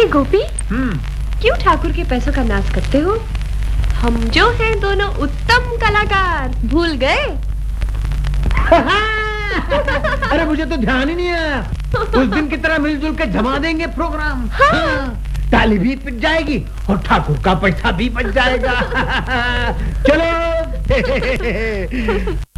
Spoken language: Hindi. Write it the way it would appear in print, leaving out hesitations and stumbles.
गोपी, क्यों ठाकुर के पैसों का नाश करते हो? हम जो हैं दोनों उत्तम कलाकार, भूल गए? अरे मुझे तो ध्यान ही नहीं आया। उस दिन की तरह मिलजुल के जमा देंगे प्रोग्राम। हाँ। ताली भी पिट जाएगी और ठाकुर का पैसा भी बच जाएगा। चलो।